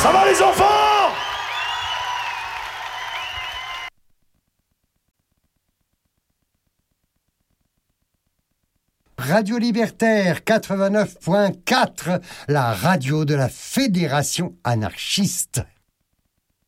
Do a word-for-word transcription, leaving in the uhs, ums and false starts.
Ça va les enfants? Radio Libertaire quatre-vingt-neuf point quatre, la radio de la Fédération anarchiste.